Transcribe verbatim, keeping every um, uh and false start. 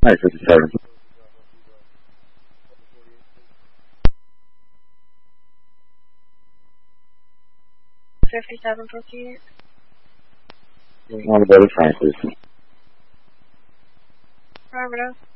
nine fifty-seven. fifty-seven, proceed. On the better Francis. Affirmative.